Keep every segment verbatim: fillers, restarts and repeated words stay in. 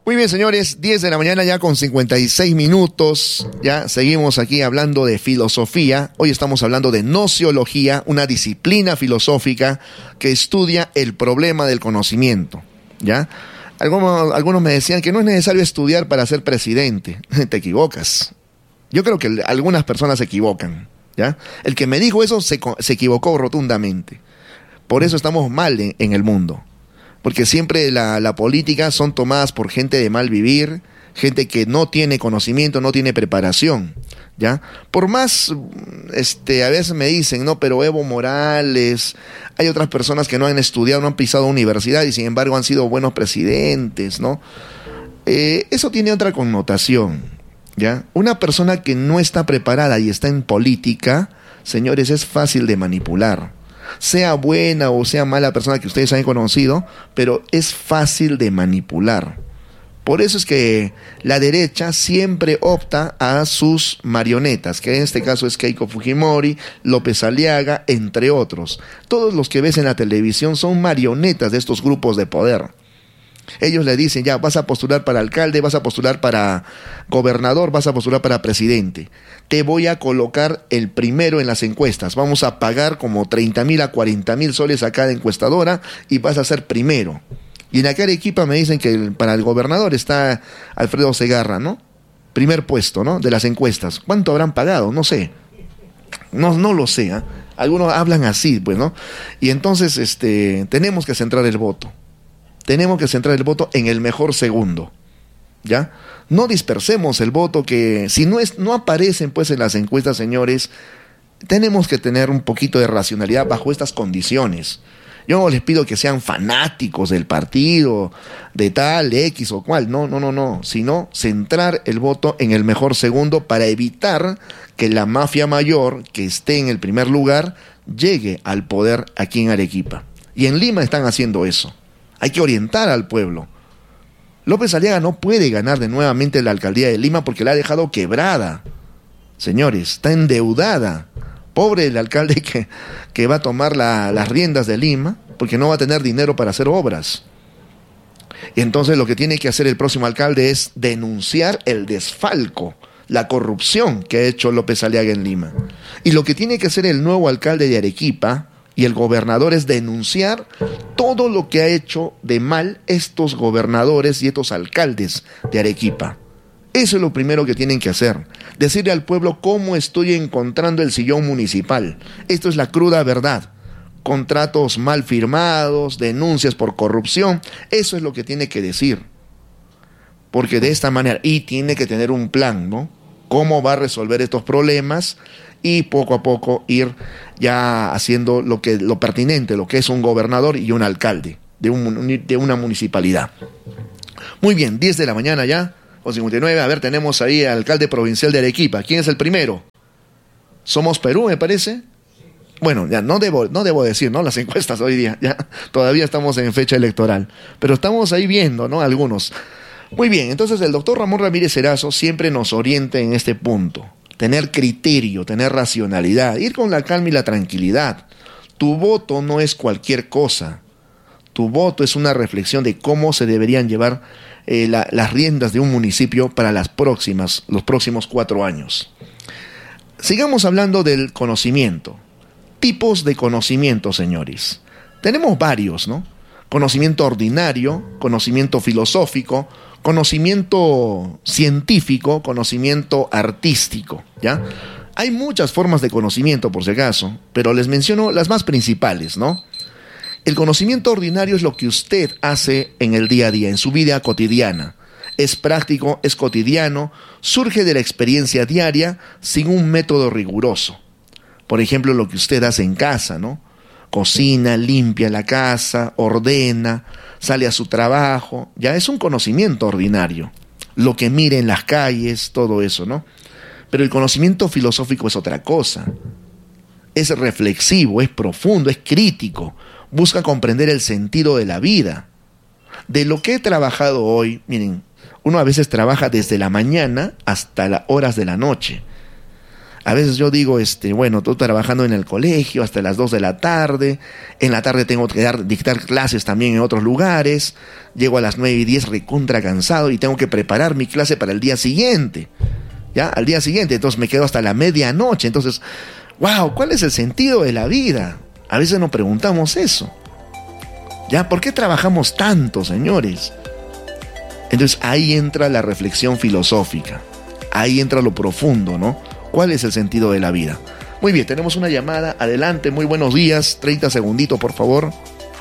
Muy bien, señores, diez de la mañana ya con cincuenta y seis minutos, ya seguimos aquí hablando de filosofía. Hoy estamos hablando de nociología, una disciplina filosófica que estudia el problema del conocimiento, ¿ya? Algunos, algunos me decían que no es necesario estudiar para ser presidente. Te equivocas. Yo creo que algunas personas se equivocan, ¿ya? El que me dijo eso se, se equivocó rotundamente. Por eso estamos mal en, en el mundo. Porque siempre la, la política son tomadas por gente de mal vivir, gente que no tiene conocimiento, no tiene preparación, ¿ya? Por más, este, a veces me dicen, no, pero Evo Morales, hay otras personas que no han estudiado, no han pisado universidad y sin embargo han sido buenos presidentes, ¿no? Eh, eso tiene otra connotación, ¿ya? Una persona que no está preparada y está en política, señores, es fácil de manipular. Sea buena o sea mala persona que ustedes hayan conocido, pero es fácil de manipular. Por eso es que la derecha siempre opta a sus marionetas, que en este caso es Keiko Fujimori, López Aliaga, entre otros. Todos los que ves en la televisión son marionetas de estos grupos de poder. Ellos le dicen, ya, vas a postular para alcalde, vas a postular para gobernador, vas a postular para presidente. Te voy a colocar el primero en las encuestas. Vamos a pagar como treinta mil a cuarenta mil soles a cada encuestadora y vas a ser primero. Y en aquella equipa me dicen que el, para el gobernador está Alfredo Segarra, ¿no? Primer puesto, ¿no? De las encuestas. ¿Cuánto habrán pagado? No sé. No, no lo sé, ¿eh? Algunos hablan así, pues, ¿no? Y entonces, este, tenemos que centrar el voto. Tenemos que centrar el voto en el mejor segundo, ¿ya? No dispersemos el voto, que si no es, no aparecen pues en las encuestas, señores, tenemos que tener un poquito de racionalidad bajo estas condiciones. Yo no les pido que sean fanáticos del partido, de tal, X o cual, no, no, no, no, sino centrar el voto en el mejor segundo para evitar que la mafia mayor, que esté en el primer lugar, llegue al poder aquí en Arequipa. Y en Lima están haciendo eso. Hay que orientar al pueblo. López Aliaga no puede ganar de nuevamente la alcaldía de Lima porque la ha dejado quebrada. Señores, está endeudada. Pobre el alcalde que, que va a tomar la, las riendas de Lima porque no va a tener dinero para hacer obras. Y entonces lo que tiene que hacer el próximo alcalde es denunciar el desfalco, la corrupción que ha hecho López Aliaga en Lima. Y lo que tiene que hacer el nuevo alcalde de Arequipa y el gobernador es denunciar todo lo que ha hecho de mal estos gobernadores y estos alcaldes de Arequipa. Eso es lo primero que tienen que hacer. Decirle al pueblo cómo estoy encontrando el sillón municipal. Esto es la cruda verdad. Contratos mal firmados, denuncias por corrupción. Eso es lo que tiene que decir. Porque de esta manera, y tiene que tener un plan, ¿no? Cómo va a resolver estos problemas y poco a poco ir ya haciendo lo que lo pertinente, lo que es un gobernador y un alcalde de, un, de una municipalidad. Muy bien, diez de la mañana ya, con cincuenta y nueve. A ver, tenemos ahí al alcalde provincial de Arequipa. ¿Quién es el primero? Somos Perú, me parece. Bueno, ya no debo, no debo decir, ¿no? Las encuestas hoy día, ya todavía estamos en fecha electoral, pero estamos ahí viendo, ¿no? Algunos. Muy bien, entonces el doctor Ramón Ramírez Erazo siempre nos orienta en este punto. Tener criterio, tener racionalidad, ir con la calma y la tranquilidad. Tu voto no es cualquier cosa. Tu voto es una reflexión de cómo se deberían llevar eh, la, las riendas de un municipio para las próximas, los próximos cuatro años. Sigamos hablando del conocimiento. Tipos de conocimiento, señores. Tenemos varios, ¿no? Conocimiento ordinario, conocimiento filosófico, conocimiento científico, conocimiento artístico, ¿ya? Hay muchas formas de conocimiento, por si acaso, pero les menciono las más principales, ¿no? El conocimiento ordinario es lo que usted hace en el día a día, en su vida cotidiana. Es práctico, es cotidiano, surge de la experiencia diaria sin un método riguroso. Por ejemplo, lo que usted hace en casa, ¿no? Cocina, limpia la casa, ordena, sale a su trabajo, ya es un conocimiento ordinario. Lo que mire en las calles, todo eso, ¿no? Pero el conocimiento filosófico es otra cosa. Es reflexivo, es profundo, es crítico, busca comprender el sentido de la vida. De lo que he trabajado hoy, miren, uno a veces trabaja desde la mañana hasta las horas de la noche. A veces yo digo, este, bueno, estoy trabajando en el colegio hasta las dos de la tarde, en la tarde tengo que dar, dictar clases también en otros lugares, llego a las nueve y diez recontra cansado y tengo que preparar mi clase para el día siguiente, ¿ya? Al día siguiente, entonces me quedo hasta la medianoche, entonces, wow, ¿cuál es el sentido de la vida? A veces nos preguntamos eso, ¿ya? ¿Por qué trabajamos tanto, señores? Entonces ahí entra la reflexión filosófica, ahí entra lo profundo, ¿no? ¿Cuál es el sentido de la vida? Muy bien, tenemos una llamada. Adelante, muy buenos días. treinta segunditos, por favor.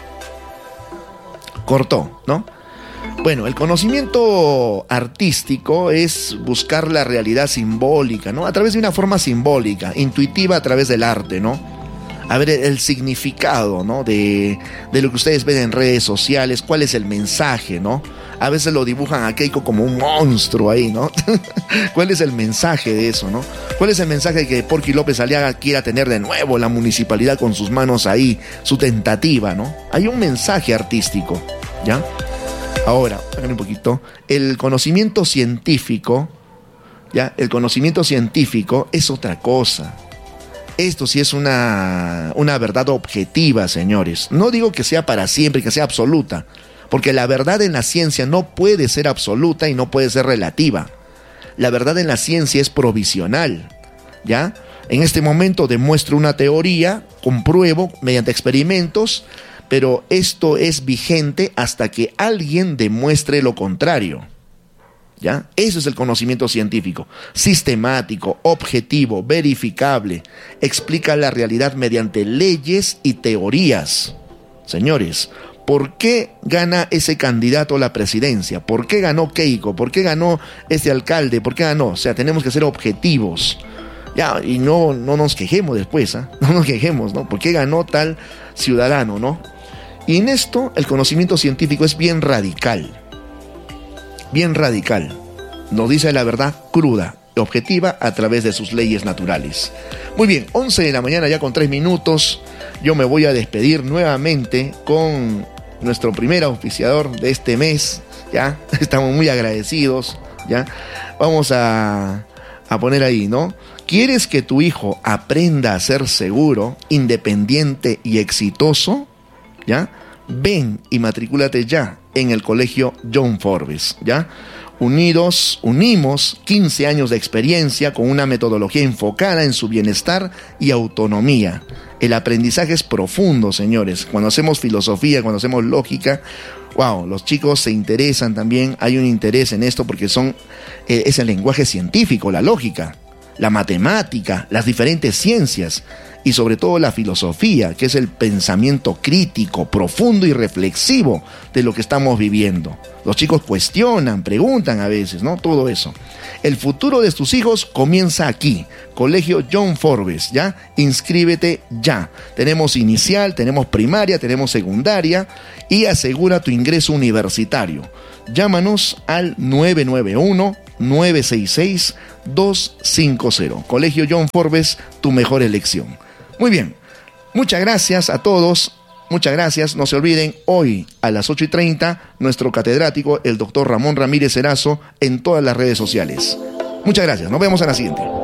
Cortó, ¿no? Bueno, el conocimiento artístico es buscar la realidad simbólica, ¿no? A través de una forma simbólica, intuitiva a través del arte, ¿no? A ver el significado, ¿no? De, de lo que ustedes ven en redes sociales, cuál es el mensaje, ¿no? A veces lo dibujan a Keiko como un monstruo ahí, ¿no? ¿Cuál es el mensaje de eso, no? ¿Cuál es el mensaje de que Porky López Aliaga quiera tener de nuevo la municipalidad con sus manos ahí, su tentativa, ¿no? Hay un mensaje artístico, ¿ya? Ahora, háganme un poquito. El conocimiento científico, ¿ya? El conocimiento científico es otra cosa. Esto sí es una, una verdad objetiva, señores. No digo que sea para siempre, que sea absoluta, porque la verdad en la ciencia no puede ser absoluta y no puede ser relativa. La verdad en la ciencia es provisional, ¿ya? En este momento demuestro una teoría, compruebo mediante experimentos, pero esto es vigente hasta que alguien demuestre lo contrario, ¿ya? Eso es el conocimiento científico, sistemático, objetivo, verificable, explica la realidad mediante leyes y teorías. Señores, ¿por qué gana ese candidato a la presidencia? ¿Por qué ganó Keiko? ¿Por qué ganó este alcalde? ¿Por qué ganó? O sea, tenemos que ser objetivos, ya, y no, no nos quejemos después, ¿eh? No nos quejemos, ¿no? ¿Por qué ganó tal ciudadano, no? Y en esto el conocimiento científico es bien radical. Bien radical, nos dice la verdad cruda, objetiva a través de sus leyes naturales. Muy bien, once de la mañana ya con tres minutos, yo me voy a despedir nuevamente con nuestro primer auspiciador de este mes, ya, estamos muy agradecidos, ya, vamos a, a poner ahí, ¿no? ¿Quieres que tu hijo aprenda a ser seguro, independiente y exitoso? ¿Ya? Ven y matricúlate ya en el colegio John Forbes, ¿ya? Unidos, unimos quince años de experiencia con una metodología enfocada en su bienestar y autonomía. El aprendizaje es profundo, señores. Cuando hacemos filosofía, cuando hacemos lógica, wow, los chicos se interesan también, hay un interés en esto porque son, eh, es el lenguaje científico, la lógica, la matemática, las diferentes ciencias y sobre todo la filosofía, que es el pensamiento crítico, profundo y reflexivo de lo que estamos viviendo. Los chicos cuestionan, preguntan a veces, ¿no? Todo eso. El futuro de tus hijos comienza aquí, Colegio John Forbes, ¿ya? Inscríbete ya. Tenemos inicial, tenemos primaria, tenemos secundaria y asegura tu ingreso universitario. Llámanos al nueve nueve uno, nueve seis seis, dos cinco cero. Colegio John Forbes, tu mejor elección. Muy bien, muchas gracias a todos, muchas gracias. No se olviden, hoy a las ocho y treinta, nuestro catedrático, el doctor Ramón Ramírez Erazo, en todas las redes sociales. Muchas gracias, nos vemos en la siguiente.